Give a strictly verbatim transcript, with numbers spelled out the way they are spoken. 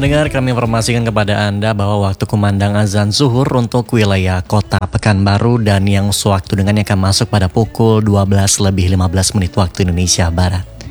Pendengar, kami informasikan kepada Anda bahwa waktu kumandang azan zuhur untuk wilayah kota Pekanbaru dan yang sewaktu dengannya akan masuk pada pukul dua belas lebih lima belas menit waktu Indonesia Barat.